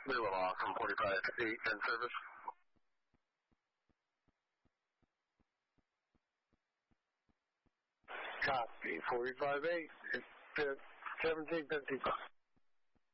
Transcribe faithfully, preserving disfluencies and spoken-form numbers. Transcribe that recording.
Leland off from forty-five eight in service. Copy. forty-five eight. seventeen fifty-five.